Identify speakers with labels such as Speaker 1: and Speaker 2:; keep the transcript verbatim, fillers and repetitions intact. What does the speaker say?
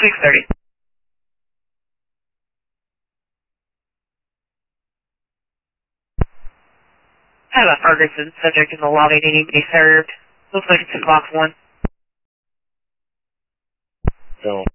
Speaker 1: six thirty. I have a Ferguson subject in the lobby needing to be served. Looks like it's in box one.
Speaker 2: So